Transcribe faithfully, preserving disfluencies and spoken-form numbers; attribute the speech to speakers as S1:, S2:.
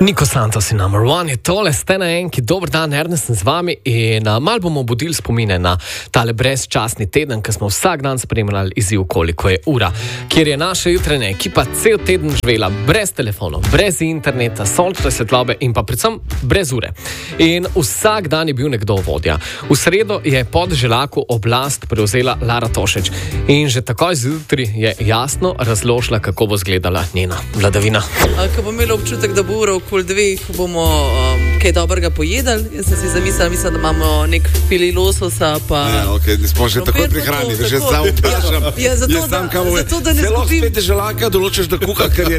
S1: Niko Santos in Number One je tole, ste na enki, dober dan, Ernest sem z vami in uh, mal bomo budili spomine na tale brezčasni teden, ki smo vsak dan spremljali izziv, koliko je ura, kjer je naša jutranja ekipa cel teden živela brez telefonov, brez interneta, sončne svetlobe in pa predvsem brez ure. In vsak dan je bil nekdo vodja. V sredo je pod Želaku oblast prevzela Lara Tošić in že takoj zjutraj je jasno razložila, kako bo izgledala njena vladavina.
S2: Ko bomo imeli občutek, da bo ura okoli dveh, bomo um, kaj dobrega pojedali. Jaz sem si zamislila, mislim, da imamo nek fili lososa. Pa
S3: ja, okay, smo že takoj prihrani, da že sam vprašam.
S2: Ja, zato, da, zato, da ne
S3: zelo
S2: zgubim.
S3: Spet Želaka določiš, da kuha, ker je